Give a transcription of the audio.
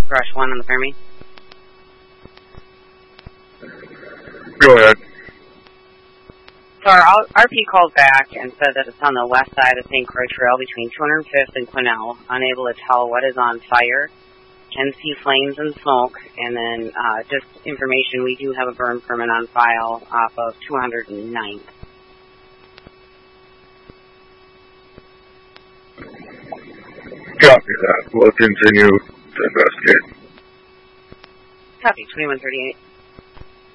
Brush 1 on the Fermi. Go ahead. So our RP called back and said that it's on the west side of St. Croix Trail between 205th and Quinnell, unable to tell what is on fire, can see flames and smoke, and then just information, we do have a burn permit on file off of 209th. Copy that. We'll continue to investigate. Copy, 2138.